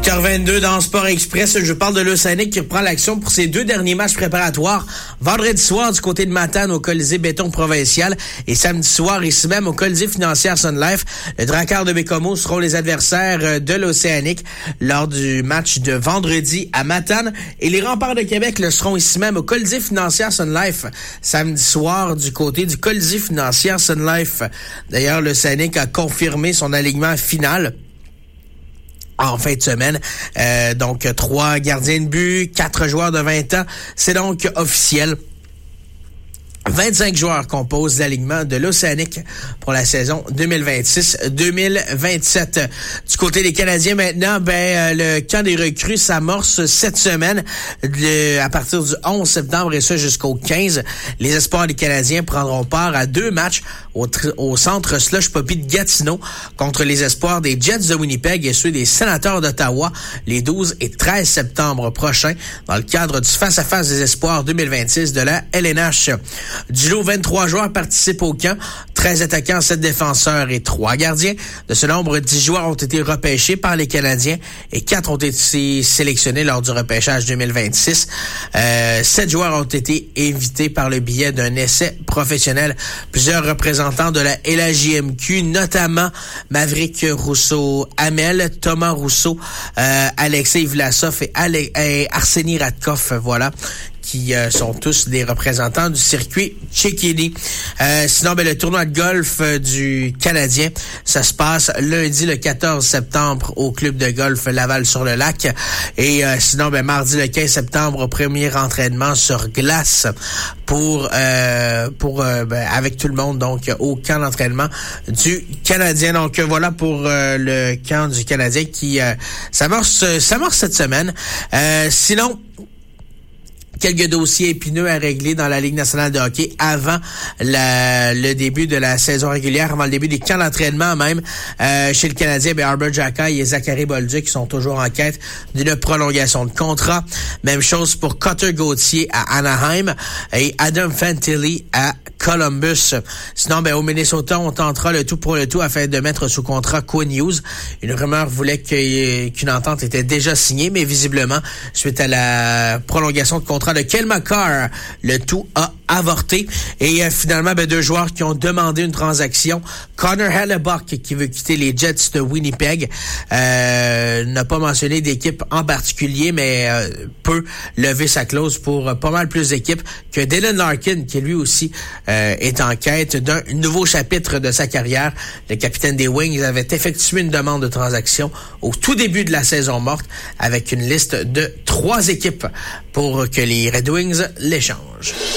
8h22 dans Sport Express, je parle de l'Océanique qui reprend l'action pour ses 2 derniers matchs préparatoires. Vendredi soir du côté de Matane au Colisée Béton Provincial et samedi soir ici même au Colisée Financière Sun Life. Le Drakkar de Bécomo seront les adversaires de l'Océanique lors du match de vendredi à Matane. Et les Remparts de Québec le seront ici même au Colisée Financière Sun Life samedi soir du côté du Colisée Financière Sun Life. D'ailleurs, l'Océanique a confirmé son alignement final en fin de semaine. Donc, 3 gardiens de but, 4 joueurs de 20 ans. C'est donc officiel. 25 joueurs composent l'alignement de l'Océanique pour la saison 2026-2027. Du côté des Canadiens maintenant, le camp des recrues s'amorce cette semaine à partir du 11 septembre et ça jusqu'au 15. Les espoirs des Canadiens prendront part à 2 matchs au centre Slush Poppy de Gatineau contre les espoirs des Jets de Winnipeg et ceux des Sénateurs d'Ottawa les 12 et 13 septembre prochains dans le cadre du face-à-face des espoirs 2026 de la LNH. Du lot, 23 joueurs participent au camp, 13 attaquants, 7 défenseurs et 3 gardiens. De ce nombre, 10 joueurs ont été repêchés par les Canadiens et 4 ont été sélectionnés lors du repêchage 2026. 7 joueurs ont été invités par le biais d'un essai professionnel. Plusieurs représentants de la LHJMQ, notamment Maverick Rousseau-Hamel, Thomas Rousseau, Alexei Vlasov et Arseny Radkov, voilà, qui sont tous des représentants du circuit Tchekini. Sinon, le tournoi de golf du Canadien, ça se passe lundi le 14 septembre au club de golf Laval-sur-le-Lac. Et sinon, mardi le 15 septembre, au premier entraînement sur glace avec tout le monde, donc au camp d'entraînement du Canadien. Donc voilà pour le camp du Canadien qui s'amorce cette semaine. Sinon, quelques dossiers épineux à régler dans la Ligue nationale de hockey avant le début de la saison régulière, avant le début des camps d'entraînement même. Chez le Canadien, Arber Xhekaj et Zachary Bolduc qui sont toujours en quête d'une prolongation de contrat. Même chose pour Cutter Gauthier à Anaheim et Adam Fantilli à Columbus. Sinon, au Minnesota, on tentera le tout pour le tout afin de mettre sous contrat Quinn Hughes. Une rumeur voulait qu'une entente était déjà signée, mais visiblement, suite à la prolongation de contrat de Cale Makar, le tout a avorté. Et finalement, 2 joueurs qui ont demandé une transaction. Connor Hellebuyck, qui veut quitter les Jets de Winnipeg, n'a pas mentionné d'équipe en particulier, mais peut lever sa clause pour pas mal plus d'équipes que Dylan Larkin, qui lui aussi est en quête d'un nouveau chapitre de sa carrière. Le capitaine des Wings avait effectué une demande de transaction au tout début de la saison morte avec une liste de 3 équipes pour que les Red Wings l'échangent.